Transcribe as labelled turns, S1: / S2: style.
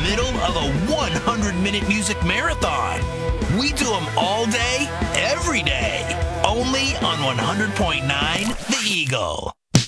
S1: middle of a 100-minute music marathon. We do them all day, every day. Only on 100.9 The Eagle.